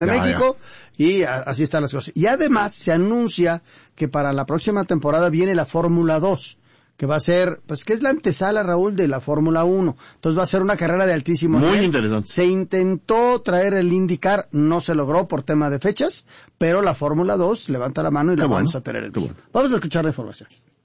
de México, y así están las cosas. Y además se anuncia que para la próxima temporada viene la Fórmula 2, que va a ser, pues que es la antesala, Raúl, de la Fórmula 1. Entonces va a ser una carrera de altísimo nivel. Muy interesante. Se intentó traer el IndyCar, no se logró por tema de fechas, pero la Fórmula 2 levanta la mano y la vamos a tener. Vamos a escuchar la información.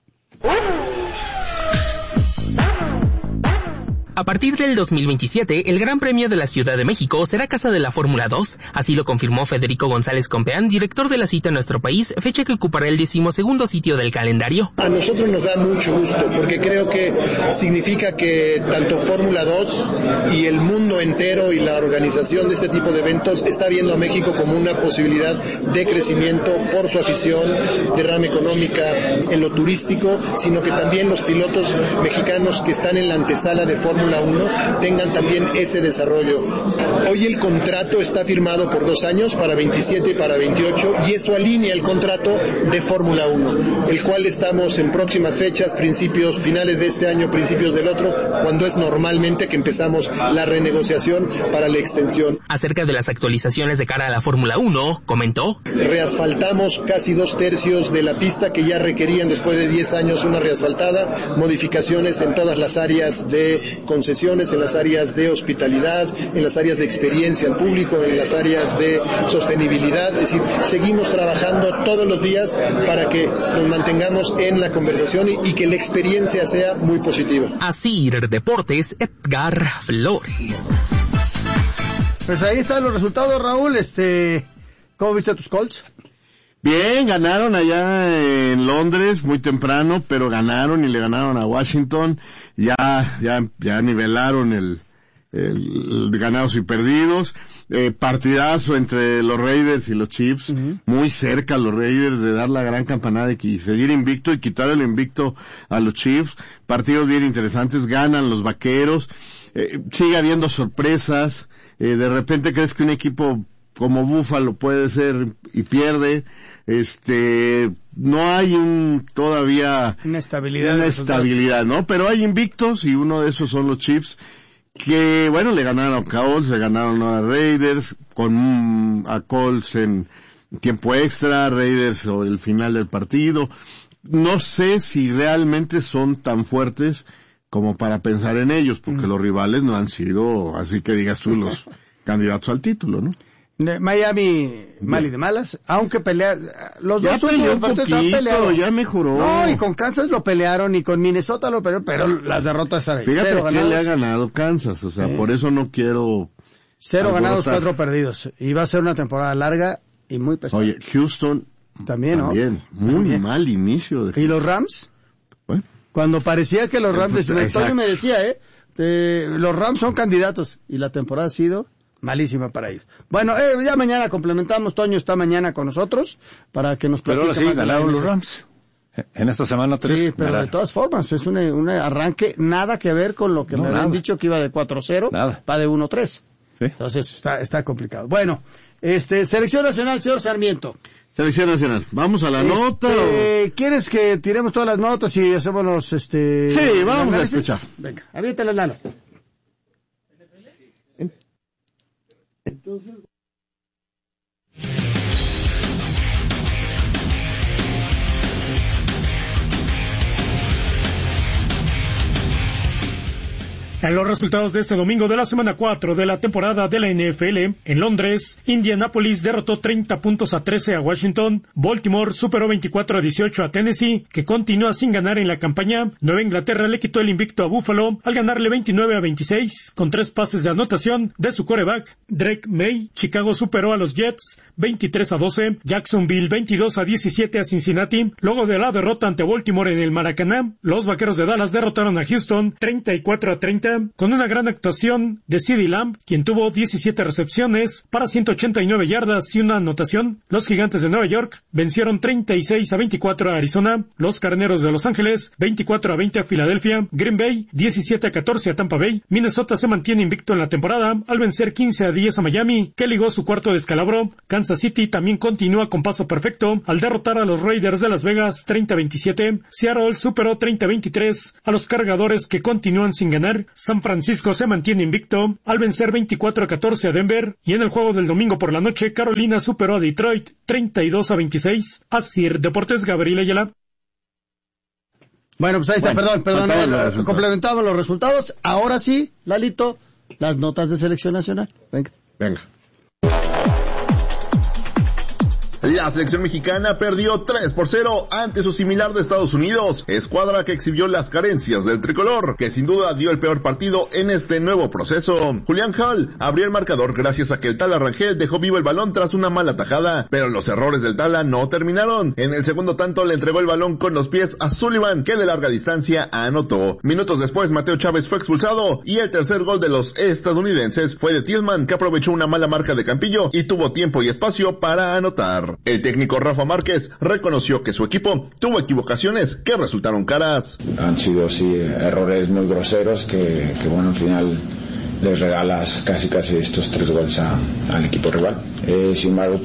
A partir del 2027, el Gran Premio de la Ciudad de México será casa de la Fórmula 2. Así lo confirmó Federico González Compeán, director de la cita en nuestro país, fecha que ocupará el 12º sitio del calendario. A nosotros nos da mucho gusto, porque creo que significa que tanto Fórmula 2 y el mundo entero y la organización de este tipo de eventos está viendo a México como una posibilidad de crecimiento por su afición, derrama económica en lo turístico, sino que también los pilotos mexicanos que están en la antesala de Fórmula 1 tengan también ese desarrollo. Hoy el contrato está firmado por 2 años, para 27 y para 28, y eso alinea el contrato de Fórmula 1, el cual estamos en próximas fechas, finales de este año, principios del otro, cuando es normalmente que empezamos la renegociación para la extensión. Acerca de las actualizaciones de cara a la Fórmula 1, comentó: reasfaltamos casi 2/3 de la pista que ya requerían después de 10 años una reasfaltada, modificaciones en todas las áreas de concesiones, en las áreas de hospitalidad, en las áreas de experiencia al público, en las áreas de sostenibilidad. Es decir, seguimos trabajando todos los días para que nos mantengamos en la conversación y que la experiencia sea muy positiva. Asir Deportes, Edgar Flores. Pues ahí están los resultados, Raúl. ¿Cómo viste tus Colts? Bien, ganaron allá en Londres muy temprano, pero ganaron y le ganaron a Washington. Ya nivelaron el ganados y perdidos. Partidazo entre los Raiders y los Chiefs. Muy cerca los Raiders de dar la gran campanada y seguir invicto y quitar el invicto a los Chiefs. Partidos bien interesantes. Ganan los Vaqueros. Sigue habiendo sorpresas. De repente crees que un equipo como Buffalo puede ser y pierde. No hay todavía una estabilidad, ¿no? Pero hay invictos y uno de esos son los Chiefs, que bueno, le ganaron a Colts, le ganaron a Raiders, a Colts en tiempo extra, Raiders sobre el final del partido. No sé si realmente son tan fuertes como para pensar en ellos, porque los rivales no han sido, así que digas tú, los candidatos al título, ¿no? Miami, mal y de malas, aunque los ya dos últimos partidos han peleado. Ya mejoró. No, y con Kansas lo pelearon, y con Minnesota lo pelearon, pero las derrotas están ahí. Fíjate que le ha ganado Kansas, o sea, por eso no quiero 0 ganados, 4 perdidos, y va a ser una temporada larga y muy pesada. Oye, Houston también, muy mal inicio. ¿Y los Rams? Bueno. Cuando parecía que los Rams, Toño me decía, los Rams son candidatos, y la temporada ha sido malísima para ellos. Bueno, ya mañana complementamos. Toño está mañana con nosotros para que nos platique. Pero ahora sí, ganaron los Rams. En esta semana 3. Sí, pero de todas formas, es un arranque nada que ver con lo que me habían dicho que iba de 4-0, va de 1-3. Sí. Entonces está complicado. Bueno, Selección Nacional, señor Sarmiento. Selección Nacional. Vamos a la nota. ¿Quieres que tiremos todas las notas y hacemos los Sí, vamos a escuchar. Venga, aviéntale, Lalo. Entonces... En los resultados de este domingo de la semana 4 de la temporada de la NFL, en Londres, Indianapolis derrotó 30-13 a Washington, Baltimore superó 24-18 a Tennessee, que continúa sin ganar en la campaña, Nueva Inglaterra le quitó el invicto a Buffalo al ganarle 29-26 con 3 pases de anotación de su quarterback, Drake May. Chicago superó a los Jets 23-12, Jacksonville 22-17 a Cincinnati. Luego de la derrota ante Baltimore en el Maracaná, los Vaqueros de Dallas derrotaron a Houston 34-30 con una gran actuación de CeeDee Lamb, quien tuvo 17 recepciones para 189 yardas y una anotación. Los Gigantes de Nueva York vencieron 36-24 a Arizona, los Carneros de Los Ángeles 24-20 a Filadelfia, Green Bay 17-14 a Tampa Bay. Minnesota se mantiene invicto en la temporada al vencer 15-10 a Miami, que ligó su cuarto descalabro. Kansas City también continúa con paso perfecto al derrotar a los Raiders de Las Vegas 30-27. Seattle superó 30-23 a los Cargadores, que continúan sin ganar. San Francisco se mantiene invicto al vencer 24-14 a Denver, y en el juego del domingo por la noche, Carolina superó a Detroit 32-26. Asir Deportes, Gabriel Ayala. Bueno, pues ahí está, perdón, complementamos los resultados. Ahora sí, Lalito, las notas de selección nacional. Venga. La selección mexicana perdió 3-0 ante su similar de Estados Unidos, escuadra que exhibió las carencias del tricolor, que sin duda dio el peor partido en este nuevo proceso. Julián Hall abrió el marcador gracias a que el Tala Rangel dejó vivo el balón tras una mala tajada, pero los errores del Tala no terminaron. En el segundo tanto le entregó el balón con los pies a Sullivan, que de larga distancia anotó. Minutos después Mateo Chávez fue expulsado y el tercer gol de los estadounidenses fue de Tiedemann, que aprovechó una mala marca de Campillo y tuvo tiempo y espacio para anotar. El técnico Rafa Márquez reconoció que su equipo tuvo equivocaciones que resultaron caras. Han sido sí errores muy groseros que bueno, al final les regalas casi estos 3 goles al equipo rival. Sin embargo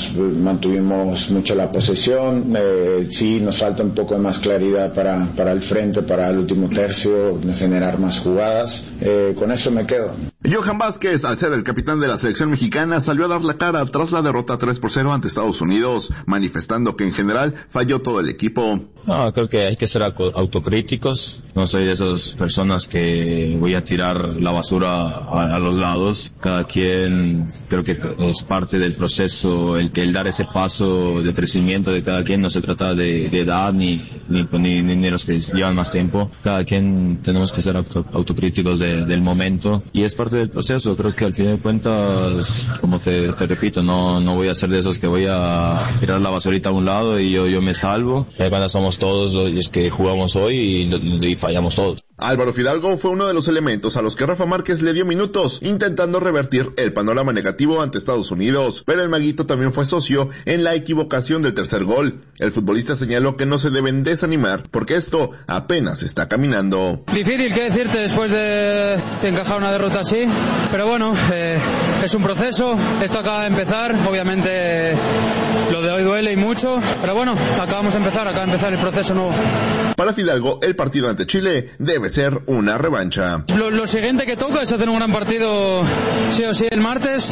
mantuvimos mucho la posesión, sí nos falta un poco de más claridad para el frente, para el último tercio, generar más jugadas, con eso me quedo. Johan Vázquez, al ser el capitán de la selección mexicana, salió a dar la cara tras la derrota 3-0 ante Estados Unidos, manifestando que en general falló todo el equipo. No, creo que hay que ser autocríticos. No soy de esas personas que voy a tirar la basura a los lados. Cada quien, creo que es parte del proceso, el dar ese paso de crecimiento de cada quien. No se trata de edad ni los que llevan más tiempo. Cada quien tenemos que ser autocríticos del momento, y es parte del proceso. Creo que al fin de cuentas, como te repito, no voy a ser de esos que voy a tirar la basurita a un lado y yo me salvo. Cuando somos todos los que jugamos hoy y fallamos todos. Álvaro Fidalgo fue uno de los elementos a los que Rafa Márquez le dio minutos, intentando revertir el panorama negativo ante Estados Unidos, pero el maguito también fue socio en la equivocación del tercer gol. El futbolista señaló que no se deben desanimar, porque esto apenas está caminando. Difícil que decirte después de encajar una derrota así, pero bueno, es un proceso, esto acaba de empezar, obviamente lo de hoy duele y mucho, pero bueno, acabamos de empezar el proceso nuevo. Para Fidalgo, el partido ante Chile debe ser una revancha. Lo siguiente que toca es hacer un gran partido sí o sí el martes,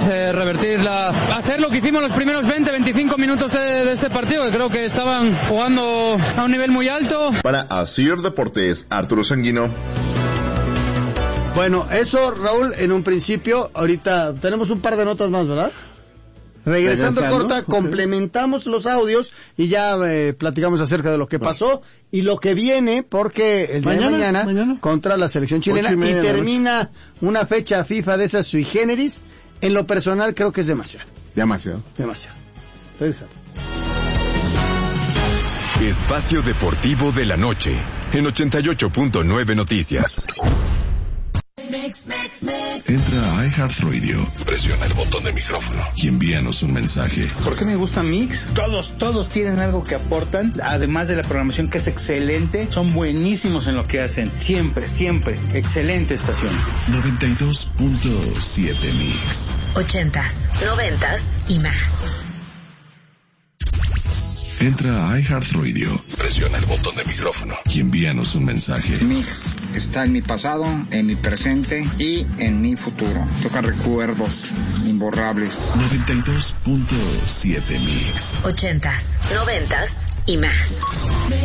hacer lo que hicimos los primeros 20-25 minutos de este partido, que creo que estaban jugando a un nivel muy alto. Para Asir Deportes, Arturo Sanguino. Bueno, eso, Raúl, en un principio. Ahorita tenemos un par de notas más, ¿verdad? Regresando corta, complementamos los audios y ya platicamos acerca de lo que pasó y lo que viene, porque el día de mañana contra la selección chilena y termina una fecha FIFA de esas sui generis. En lo personal creo que es demasiado. Regresamos. Espacio Deportivo de la Noche en 88.9 Noticias. Entra a iHeartRadio, presiona el botón del micrófono y envíanos un mensaje. ¿Por qué me gusta Mix? Todos tienen algo que aportan, además de la programación que es excelente, son buenísimos en lo que hacen, siempre, excelente estación. 92.7 Mix. 80s, 90s y más. Entra a iHeartRadio, presiona el botón de micrófono y envíanos un mensaje. Mix está en mi pasado, en mi presente y en mi futuro. Toca recuerdos imborrables. 92.7 Mix. 80s, 90s y más.